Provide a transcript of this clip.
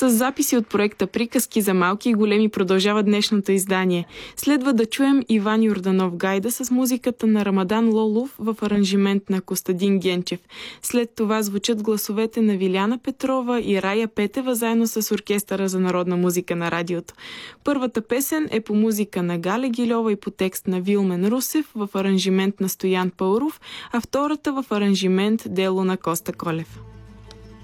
С записи от проекта Приказки за малки и големи продължава днешното издание. Следва да чуем Иван Йорданов Гайда с музиката на Рамадан Лолов в аранжимент на Костадин Генчев. След това звучат гласовете на Виляна Петрова и Рая Петева заедно с Оркестъра за народна музика на радиото. Първата песен е по музика на Галя Гильова и по текст на Вилмен Русев в аранжимент на Стоян Пауров, а втората в аранжимент дело на Коста Колев.